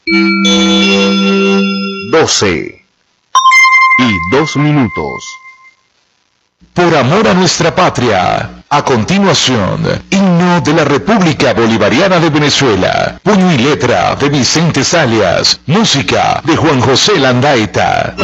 12:02. Por amor a nuestra patria. A continuación, himno de la República Bolivariana de Venezuela. Puño y letra de Vicente Zalias. Música de Juan José Landaeta.